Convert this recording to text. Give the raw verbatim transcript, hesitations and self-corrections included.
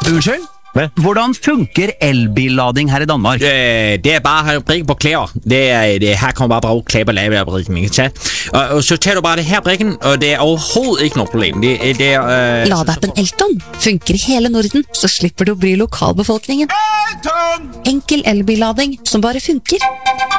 Unnskyld? Hva? Hvordan funker elbillading her i Danmark? Øh, det er bare at have brikken på klæder. Det er, det, her kommer bare bruge klæder på lavebrikken, ikke tage. Og, og så tager du bare det her brikken, og det er overhovedet ikke noget problem. Det, det er... Øh, Ladeappen Elton funker i hele Norden, så slipper du å bry lokalbefolkningen. Enkel elbillading som bare funker.